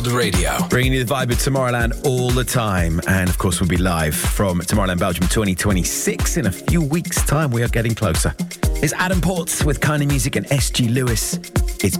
The radio. Bringing you the vibe of Tomorrowland all the time. And of course, we'll be live from Tomorrowland Belgium 2026 in a few weeks' time. We are getting closer. It's Adam Ports with Kind of Music and SG Lewis. It's